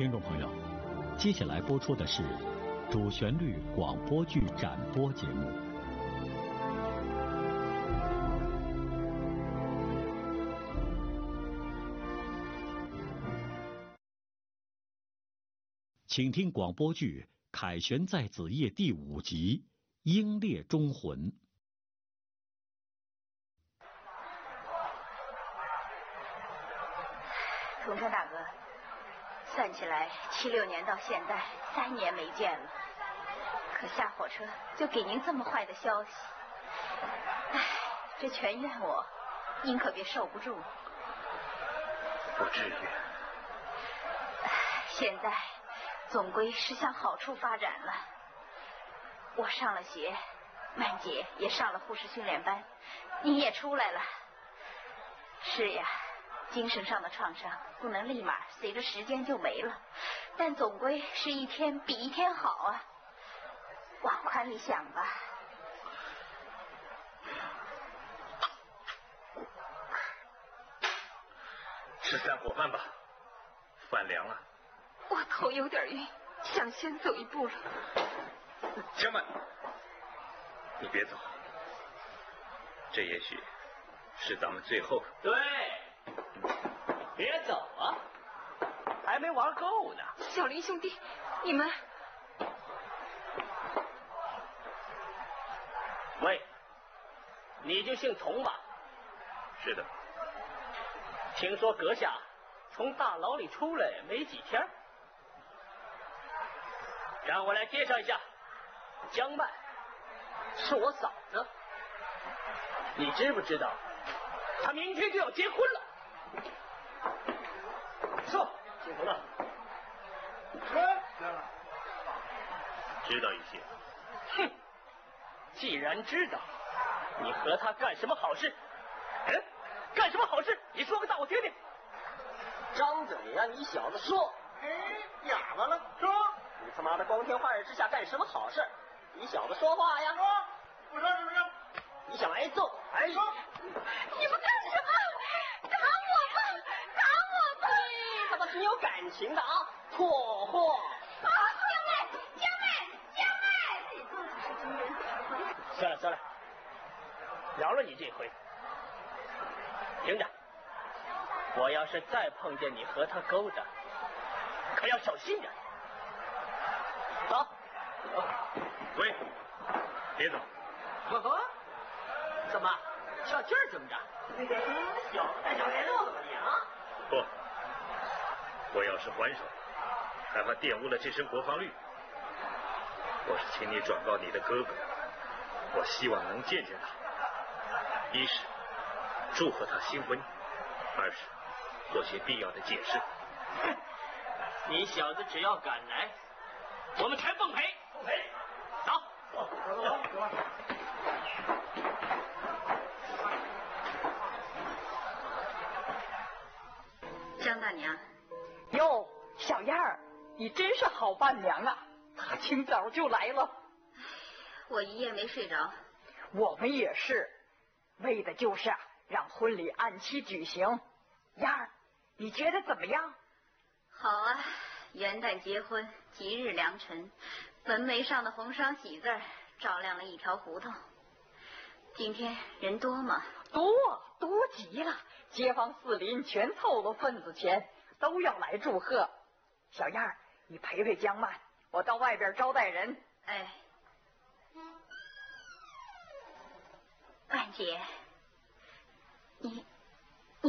听众朋友，接下来播出的是主旋律广播剧展播节目。请听广播剧《凯旋在子夜》第5集《英烈忠魂》。 同山大哥，算起来76年到现在3年没见了，可下火车就给您这么坏的消息，唉，这全怨我，您可别受不住。 不至于。 现在总归是向好处发展了，我上了学，曼姐也上了护士训练班，你也出来了。是呀，精神上的创伤不能立马随着时间就没了，但总归是一天比一天好啊。往宽里想吧。 吃3伙饭吧，饭凉了。 我头有点晕，想先走一步了。 江曼，你别走，这也许是咱们最后。 对，别走啊，还没玩够呢。 小林兄弟，你们…… 喂，你就姓童吧？ 是的。 听说阁下从大牢里出来没几天，让我来介绍一下，江曼是我嫂子，你知不知道她明天就要结婚了？说，幸福了。 知道一些。 哼，既然知道，你和她干什么好事？干什么好事？你说个大我听听。 张嘴呀，你小子说！ 哑巴了，说！ 你他妈的光天化日之下干什么好事？你小子说话呀！ 说！不说什么说？ 你想挨揍？ 哎，说！ 你们干什么？打我吧！打我吧！ 他妈挺有感情的啊！破货！ 算了算了，饶了你这回。听着，我要是再碰见你和他勾搭，可要小心点。走。 喂，别走。 怎么较劲儿怎么着？小子带小白肉怎么你啊？ 不，我要是还手，害怕玷污了这身国防律。我是请你转告你的哥哥，我希望能见见他。一是祝贺他新婚，二是做些必要的解释。 你小子只要敢来，我们全奉陪。奉陪，走。 张大娘， 哟，小燕儿，你真是好伴娘啊！大清早就来了。 我一夜没睡着。 我们也是，为的就是让婚礼按期举行。燕儿，你觉得怎么样？ 好啊，元旦结婚，吉日良辰，坟楣上的红双喜字照亮了一条胡同。今天人多吗？ 多极了，街坊四邻全凑到份子钱，都要来祝贺。小燕儿，你陪陪江曼，我到外边招待人。 哎，曼姐，